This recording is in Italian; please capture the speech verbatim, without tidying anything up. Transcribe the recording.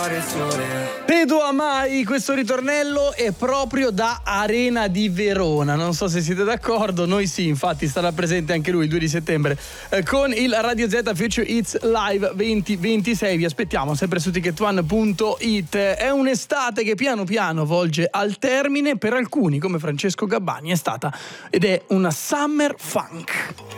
Pedro Amai, questo ritornello è proprio da Arena di Verona. Non so se siete d'accordo, noi sì, infatti starà presente anche lui il due di settembre eh, con il Radio Z Future Hits Live venti ventisei. Vi aspettiamo sempre su ticket one punto it. È un'estate che piano piano volge al termine. Per alcuni, come Francesco Gabbani, è stata ed è una summer funk.